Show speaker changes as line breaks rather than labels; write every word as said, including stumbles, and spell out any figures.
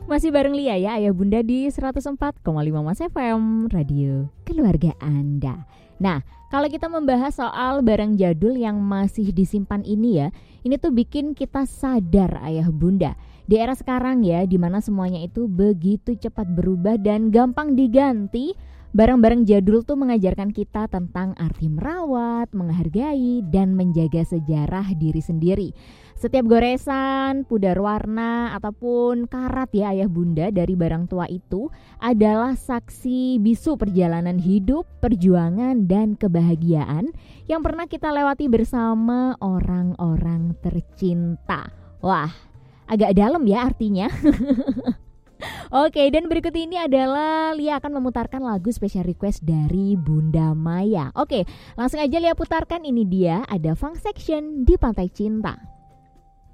Masih bareng Lia ya, Ayah Bunda di seratus empat koma lima Mas F M, radio keluarga Anda. Nah, kalau kita membahas soal barang jadul yang masih disimpan ini ya, ini tuh bikin kita sadar Ayah Bunda. Di era sekarang ya, dimana semuanya itu begitu cepat berubah dan gampang diganti, barang-barang jadul tuh mengajarkan kita tentang arti merawat, menghargai, dan menjaga sejarah diri sendiri. Setiap goresan, pudar warna, ataupun karat ya Ayah Bunda dari barang tua itu adalah saksi bisu perjalanan hidup, perjuangan, dan kebahagiaan yang pernah kita lewati bersama orang-orang tercinta. Wah, agak dalam ya artinya. Oke, dan berikut ini adalah Lia akan memutarkan lagu special request dari Bunda Maya. Oke, langsung aja Lia putarkan, ini dia ada Funk Section di Pantai Cinta.